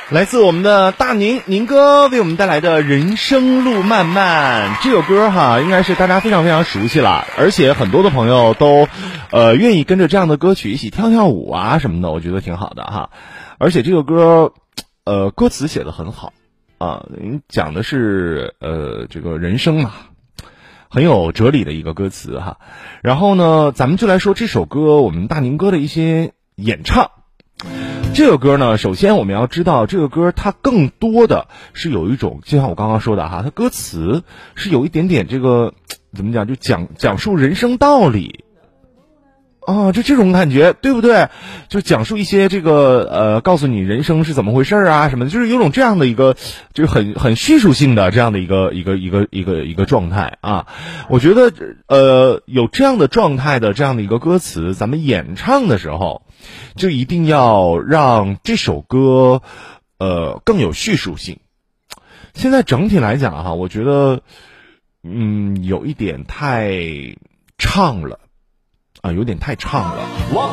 来自我们的大宁哥为我们带来的人生路漫漫这首歌哈，应该是大家非常非常熟悉了，而且很多的朋友都愿意跟着这样的歌曲一起跳跳舞啊什么的，我觉得挺好的哈。而且这个歌歌词写得很好啊，讲的是这个人生嘛，很有哲理的一个歌词哈。然后呢，咱们就来说这首歌我们大宁哥的一些演唱。这个歌呢，首先我们要知道，这个歌它更多的是有一种，就像我刚刚说的哈，它歌词是有一点点这个怎么讲，就讲述人生道理啊，就这种感觉，对不对？就讲述一些这个告诉你人生是怎么回事啊什么的，就是有种这样的一个，就是很叙述性的这样的一个状态啊。我觉得有这样的状态的这样的一个歌词，咱们演唱的时候，就一定要让这首歌更有叙述性。现在整体来讲哈，我觉得有一点太唱了啊，有点太唱了。